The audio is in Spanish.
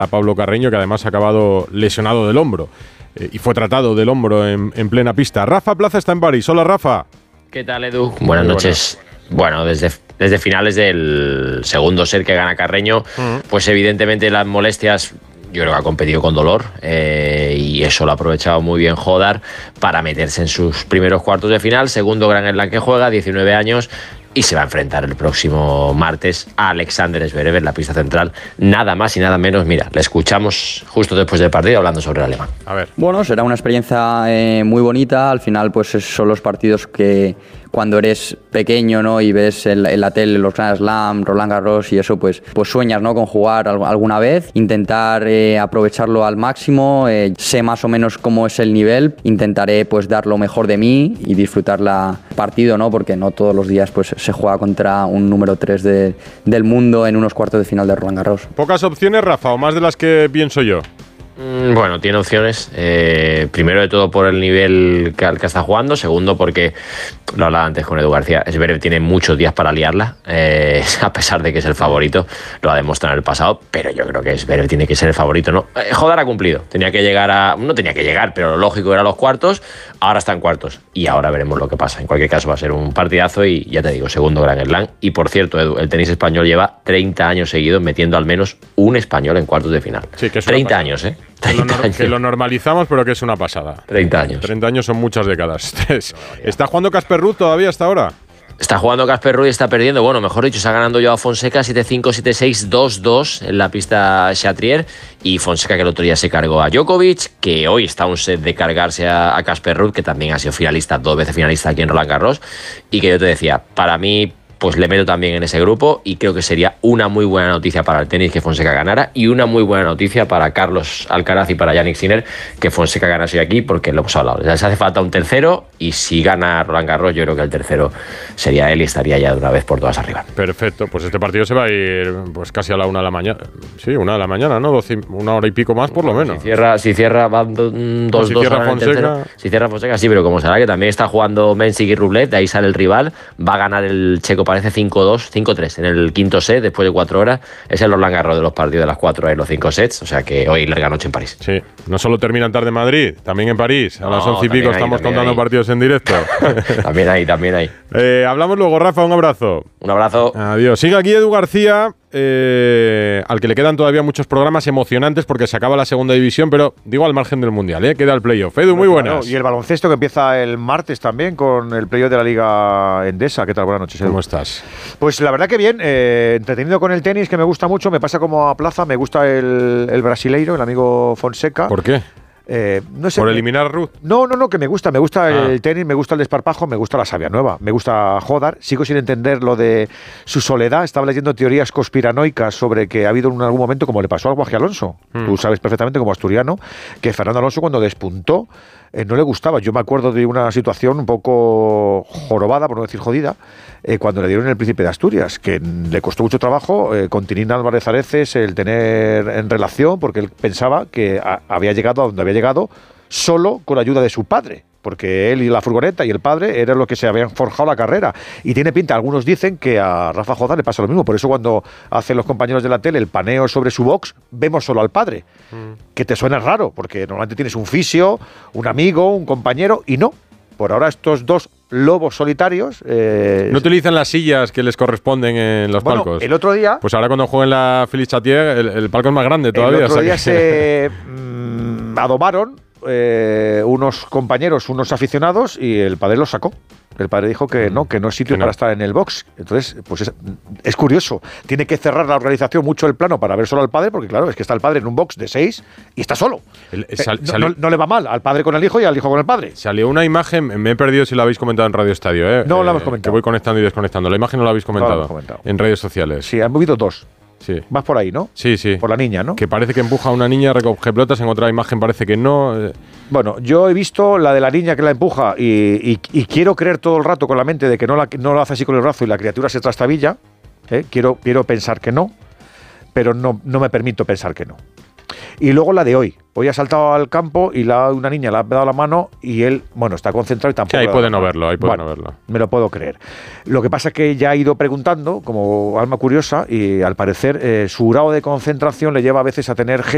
a Pablo Carreño, que además ha acabado lesionado del hombro y fue tratado del hombro en plena pista. Rafa Plaza está en París. Hola, Rafa. ¿Qué tal, Edu? Buenas noches. Bueno, desde finales del segundo set que gana Carreño, pues evidentemente las molestias, yo creo que ha competido con dolor y eso lo ha aprovechado muy bien Hodar para meterse en sus primeros cuartos de final. Segundo Grand Slam que juega, 19 años, y se va a enfrentar el próximo martes a Alexander Zverev en la pista central. Nada más y nada menos. Mira, le escuchamos justo después del partido hablando sobre el alemán. A ver. Bueno, será una experiencia muy bonita. Al final, pues son los partidos que cuando eres pequeño, ¿no? Y ves en la tele los Grand Slam, Roland Garros y eso, pues sueñas, ¿no? Con jugar alguna vez, intentar aprovecharlo al máximo. Sé más o menos cómo es el nivel, intentaré pues dar lo mejor de mí y disfrutar la partido, ¿no? Porque no todos los días pues se juega contra un número 3 del mundo en unos cuartos de final de Roland Garros. ¿Pocas opciones, Rafa, o más de las que pienso yo? Bueno, tiene opciones. Primero de todo por el nivel al que está jugando. Segundo porque, lo hablaba antes con Edu García, Zverev tiene muchos días para liarla, a pesar de que es el favorito. Lo ha demostrado en el pasado, pero yo creo que Zverev tiene que ser el favorito, ¿no? Hodar ha cumplido. Tenía que llegar no tenía que llegar, pero lo lógico era los cuartos. Ahora está en cuartos y ahora veremos lo que pasa. En cualquier caso va a ser un partidazo y ya te digo, segundo Grand Slam. Y por cierto, Edu, el tenis español lleva 30 años seguidos metiendo al menos un español en cuartos de final. Sí, que es 30 años, ¿eh? Que lo normalizamos, pero que es una pasada. 30 años. 30 años son muchas décadas. ¿Está jugando Casper Ruud todavía hasta ahora? Está jugando Casper Ruud y está perdiendo. Bueno, mejor dicho, está ganando Joao Fonseca 7-5, 7-6, 2-2 en la pista Chatrier. Y Fonseca, que el otro día se cargó a Djokovic, que hoy está a un set de cargarse a Casper Ruud, que también ha sido finalista, 2 veces finalista aquí en Roland Garros. Y que yo te decía, para mí, pues le meto también en ese grupo y creo que sería una muy buena noticia para el tenis que Fonseca ganara y una muy buena noticia para Carlos Alcaraz y para Jannik Sinner que Fonseca ganase aquí, porque lo hemos hablado. Les hace falta un tercero y si gana Roland Garros yo creo que el tercero sería él y estaría ya de una vez por todas arriba. Perfecto, pues este partido se va a ir pues casi a la 1 de la mañana. Sí, 1 de la mañana, ¿no? 1 hora y pico más por lo menos. Si cierra van 2-2. Si cierra Fonseca. Si cierra Fonseca, sí, pero como será que también está jugando Mensik y Rublev, de ahí sale el rival, va a ganar el checo, parece 5-2, 5-3 en el quinto set después de 4 horas. Es el Roland Garros de los partidos de las 4 en los 5 sets, o sea que hoy larga noche en París. Sí, no solo terminan tarde en Madrid, también en París. A las 11 y pico estamos contando partidos en directo. También hay. Hablamos luego, Rafa, un abrazo. Un abrazo. Adiós. Sigue aquí Edu García, al que le quedan todavía muchos programas emocionantes porque se acaba la segunda división, pero digo al margen del Mundial, queda el playoff. Edu, muy buenas. Y el baloncesto que empieza el martes también con el playoff de la Liga Endesa. ¿Qué tal? Buenas noches, Edu. ¿Cómo estás? Pues la verdad que bien, entretenido con el tenis, que me gusta mucho. Me pasa como a Plaza, me gusta el brasileiro, el amigo Fonseca. ¿Por qué? No sé, ¿Por eliminar a Ruud? No, que me gusta el tenis, me gusta el desparpajo, me gusta la savia nueva, me gusta Hodar. Sigo sin entender lo de su soledad. Estaba leyendo teorías conspiranoicas sobre que ha habido en algún momento, como le pasó al Guaji Alonso. Tú sabes perfectamente, como asturiano, que Fernando Alonso cuando despuntó no le gustaba. Yo me acuerdo de una situación un poco jorobada, por no decir jodida, cuando le dieron el Príncipe de Asturias, que le costó mucho trabajo con Tinín Álvarez Areces el tener en relación, porque él pensaba que había llegado a donde había llegado solo con la ayuda de su padre, porque él y la furgoneta y el padre eran los que se habían forjado la carrera. Y tiene pinta, algunos dicen que a Rafa Hodar le pasa lo mismo. Por eso cuando hacen los compañeros de la tele el paneo sobre su box, vemos solo al padre. Que te suena raro, porque normalmente tienes un fisio, un amigo, un compañero, y no. Por ahora estos dos lobos solitarios... ¿No utilizan las sillas que les corresponden en los palcos? El otro día... Pues ahora cuando jueguen la Félix Chatier, el palco es más grande todavía. El otro día se adobaron unos compañeros, unos aficionados, y el padre los sacó. El padre dijo que no es sitio para estar en el box. Entonces, pues es curioso. Tiene que cerrar la organización mucho el plano para ver solo al padre, porque claro, es que está el padre en un box de 6 y está solo. No le va mal al padre con el hijo y al hijo con el padre. Salió una imagen, me he perdido si la habéis comentado en Radio Estadio. No la hemos comentado. Que voy conectando y desconectando. La imagen no la habéis comentado, en redes sociales. Sí, han movido 2. Sí. Vas por ahí, ¿no? Sí. Por la niña, ¿no? Que parece que empuja a una niña, recoge pelotas, en otra imagen parece que no. Bueno, yo he visto la de la niña que la empuja y quiero creer todo el rato con la mente de que no lo hace así con el brazo y la criatura se trastabilla. Quiero pensar que no, pero no me permito pensar que no. Y luego la de hoy. Hoy ha saltado al campo y una niña le ha dado la mano y él, está concentrado y tampoco... Sí, ahí puede no verlo, verlo. Me lo puedo creer. Lo que pasa es que ya ha ido preguntando, como alma curiosa, y al parecer su grado de concentración le lleva a veces a tener gestos